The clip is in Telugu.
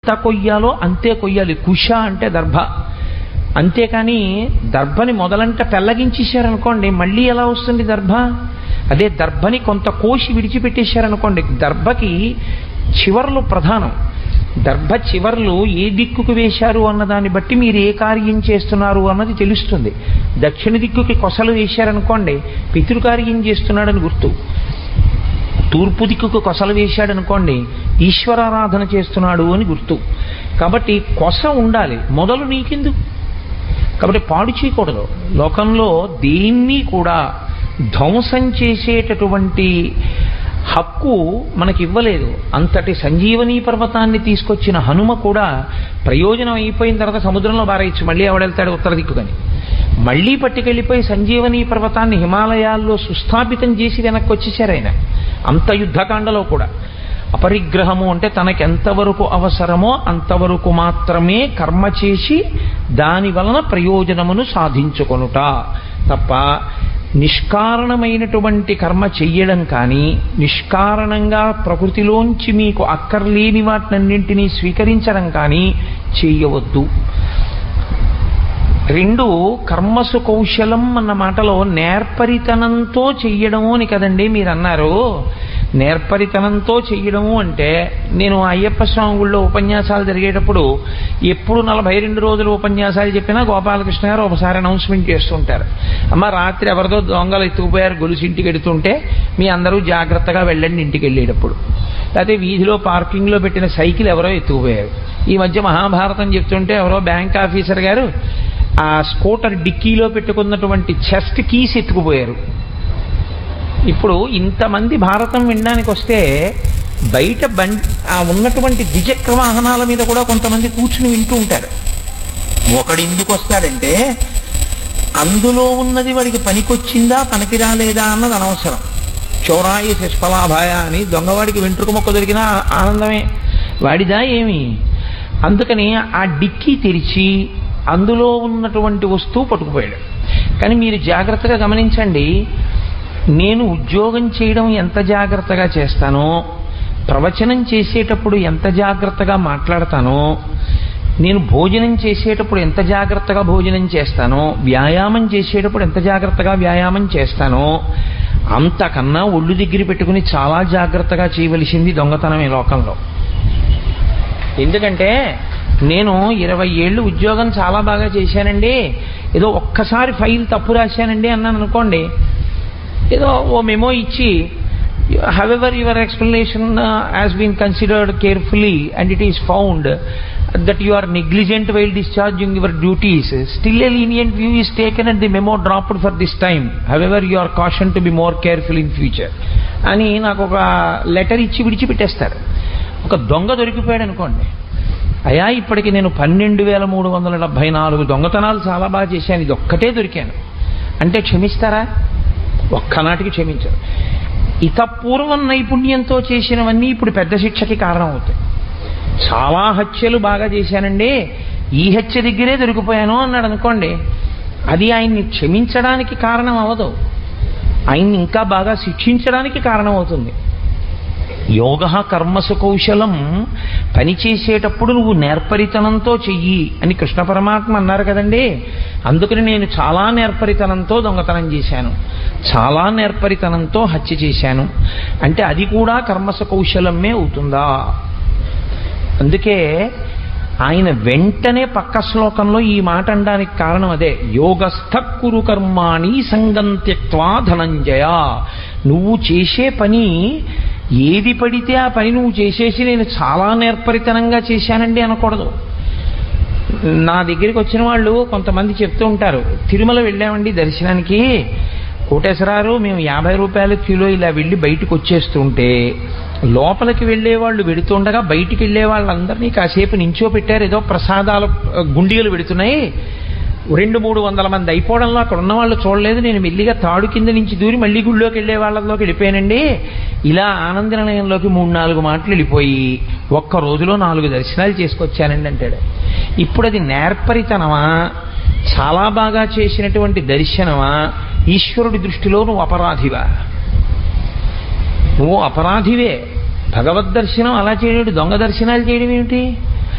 కొయ్యాలో అంతే కొయ్యాలి. కుష అంటే దర్భ. అంతేకాని దర్భని మొదలంట పెళ్ళగించేశారనుకోండి, మళ్ళీ ఎలా వస్తుంది దర్భ? అదే దర్భని కొంత కోసి విడిచిపెట్టేశారనుకోండి, దర్భకి చివర్లు ప్రధానం. దర్భ చివర్లు ఏ దిక్కుకు వేశారు అన్నదాన్ని బట్టి మీరు ఏ కార్యం చేస్తున్నారు అన్నది తెలుస్తుంది. దక్షిణ దిక్కుకి కొసలు వేశారనుకోండి, పితృకార్యం చేస్తున్నాడని గుర్తు. తూర్పు దిక్కుకు కొసలు వేశాడనుకోండి, ఈశ్వరారాధన చేస్తున్నాడు అని గుర్తు. కాబట్టి కొస ఉండాలి, మొదలు నీకెందుకు? కాబట్టి పాడు చేయకూడదు. లోకంలో దేన్ని కూడా ధ్వంసం చేసేటటువంటి హక్కు మనకి ఇవ్వలేదు. అంతటి సంజీవనీ పర్వతాన్ని తీసుకొచ్చిన హనుమ కూడా ప్రయోజనం అయిపోయిన తర్వాత సముద్రంలో బారేయచ్చు, మళ్ళీ ఎవడెళ్తాడు ఉత్తర దిక్కుకని. మళ్ళీ పట్టుకెళ్ళిపోయి సంజీవనీ పర్వతాన్ని హిమాలయాల్లో సుస్థాపితం చేసి వెనక్కి వచ్చేసారు ఆయన. అంత యుద్ధకాండలో కూడా అపరిగ్రహము అంటే తనకెంతవరకు అవసరమో అంతవరకు మాత్రమే కర్మ చేసి దాని వలన ప్రయోజనమును సాధించుకొనుట తప్ప నిష్కారణమైనటువంటి కర్మ చెయ్యడం కానీ, నిష్కారణంగా ప్రకృతిలోంచి మీకు అక్కర్లేని వాటినన్నింటినీ స్వీకరించడం కానీ చెయ్యవద్దు. రెండు, కర్మసు కౌశలం అన్న మాటలో నేర్పరితనంతో చెయ్యడము అని కదండి మీరు అన్నారు. నేర్పరితనంతో చెయ్యడము అంటే, నేను అయ్యప్ప స్వామి గుళ్ళో ఉపన్యాసాలు జరిగేటప్పుడు ఎప్పుడు 42 రోజులు ఉపన్యాసాలు చెప్పినా గోపాలకృష్ణ గారు ఒకసారి అనౌన్స్మెంట్ చేస్తుంటారు. అమ్మ, రాత్రి ఎవరిదో దొంగలు ఎత్తుకుపోయారు, గొలుసు ఇంటికి ఎడుతుంటే మీ అందరూ జాగ్రత్తగా వెళ్ళండి ఇంటికి వెళ్ళేటప్పుడు. లేకపోతే వీధిలో పార్కింగ్లో పెట్టిన సైకిల్ ఎవరో ఎత్తుకుపోయారు. ఈ మధ్య మహాభారతం చెప్తుంటే ఎవరో బ్యాంక్ ఆఫీసర్ గారు ఆ స్కూటర్ డిక్కీలో పెట్టుకున్నటువంటి చెస్ట్ కీస్ ఎత్తుకుపోయారు. ఇప్పుడు ఇంతమంది భారతం వినడానికి వస్తే బయట ఉన్నటువంటి ద్విచక్ర వాహనాల మీద కూడా కొంతమంది కూర్చుని వింటూ ఉంటారు. ఒకడు ఎందుకు వస్తాడంటే అందులో ఉన్నది వాడికి పనికొచ్చిందా పనికి రాలేదా అన్నది అనవసరం. చౌరాయి శిష్ఫలాభాయ అని దొంగవాడికి వెంట్రుక మొక్క దొరికినా ఆనందమే, వాడిదా ఏమి. అందుకని ఆ డిక్కీ తెరిచి అందులో ఉన్నటువంటి వస్తువు పట్టుకుపోయాడు. కానీ మీరు జాగ్రత్తగా గమనించండి, నేను ఉద్యోగం చేయడం ఎంత జాగ్రత్తగా చేస్తానో, ప్రవచనం చేసేటప్పుడు ఎంత జాగ్రత్తగా మాట్లాడతానో, నేను భోజనం చేసేటప్పుడు ఎంత జాగ్రత్తగా భోజనం చేస్తానో, వ్యాయామం చేసేటప్పుడు ఎంత జాగ్రత్తగా వ్యాయామం చేస్తానో, అంతకన్నా ఒళ్ళు దగ్గర పెట్టుకుని చాలా జాగ్రత్తగా చేయవలసింది దొంగతనం ఈ లోకంలో. ఎందుకంటే నేను 20 ఏళ్ళు ఉద్యోగం చాలా బాగా చేశానండి, ఏదో ఒక్కసారి ఫైల్ తప్పు రాశానండి అన్నాను అనుకోండి, ఏదో ఓ మెమో ఇచ్చి however your explanation has been considered carefully and it is found that you are negligent while discharging your duties, still a lenient view is taken and the memo dropped for this time, however you are cautioned to be more careful in future అని నాకు ఒక లెటర్ ఇచ్చి విడిచిపెట్టేస్తారు. ఒక దొంగ దొరికిపోయాడు అనుకోండి, అయ్యా ఇప్పటికి నేను 12,374 దొంగతనాలు చాలా బాగా చేశాను, ఇది ఒక్కటే దొరికాను అంటే క్షమిస్తారా? ఒక్కనాటికి క్షమించరు. ఇతపూర్వం నైపుణ్యంతో చేసినవన్నీ ఇప్పుడు పెద్ద శిక్షకి కారణం అవుతాయి. చాలా హత్యలు బాగా చేశానండి, ఈ హత్య దగ్గరే దొరికిపోయాను అన్నాడు అనుకోండి, అది ఆయన్ని క్షమించడానికి కారణం అవ్వదు, ఆయన్ని ఇంకా బాగా శిక్షించడానికి కారణం అవుతుంది. యోగ కర్మసు కౌశలం, పని చేసేటప్పుడు నువ్వు నేర్పరితనంతో చెయ్యి అని కృష్ణ పరమాత్మ అన్నారు కదండి. అందుకని నేను చాలా నేర్పరితనంతో దొంగతనం చేశాను, చాలా నేర్పరితనంతో హత్య చేశాను అంటే అది కూడా కర్మసు కౌశలమే అవుతుందా? అందుకే ఆయన వెంటనే పక్క శ్లోకంలో ఈ మాట అనడానికి కారణం అదే. యోగస్థ కురు కర్మాణి సంగం త్యక్త్వా ధనంజయ, నువ్వు చేసే పని ఏది పడితే ఆ పని నువ్వు చేసేసి నేను చాలా నేర్పరితనంగా చేశానండి అనకూడదు. నా దగ్గరికి వచ్చిన వాళ్ళు కొంతమంది చెప్తూ ఉంటారు, తిరుమల వెళ్ళామండి దర్శనానికి, కోటేశ్వరారు మేము 50 రూపాయల కిలో ఇలా వెళ్ళి బయటకు వచ్చేస్తుంటే లోపలికి వెళ్ళే వాళ్ళు వెడుతుండగా బయటికి వెళ్ళే వాళ్ళందరినీ కాసేపు నించోపెట్టారు, ఏదో ప్రసాదాల గుండిగలు పెడుతున్నాయి, 200-300 మంది అయిపోవడంలో అక్కడ ఉన్న వాళ్ళు చూడలేదు, నేను మెల్లిగా తాడు కింద నుంచి దూరి మళ్ళీ గుళ్ళోకి వెళ్ళే వాళ్ళలోకి వెళ్ళిపోయానండి. ఇలా ఆనంద నిలయంలోకి 3-4 మాటలు వెళ్ళిపోయి ఒక్క రోజులో 4 దర్శనాలు చేసుకొచ్చానండి అంటాడు. ఇప్పుడు అది నేర్పరితనమా, చాలా బాగా చేసినటువంటి దర్శనమా, ఈశ్వరుడి దృష్టిలో నువ్వు అపరాధివా? నువ్వు అపరాధివే. భగవద్ దర్శనం అలా చేయడం, దొంగ దర్శనాలు చేయడం ఏమిటి?